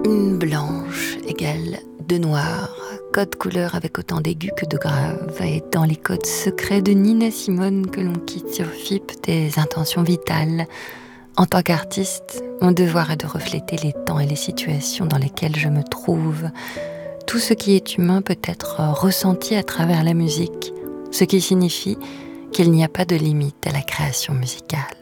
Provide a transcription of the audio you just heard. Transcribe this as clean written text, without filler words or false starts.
Une blanche égale deux noirs, code couleur avec autant d'aigus que de graves, et dans les codes secrets de Nina Simone que l'on quitte sur FIP des intentions vitales. En tant qu'artiste, mon devoir est de refléter les temps et les situations dans lesquelles je me trouve. Tout ce qui est humain peut être ressenti à travers la musique, ce qui signifie qu'il n'y a pas de limite à la création musicale.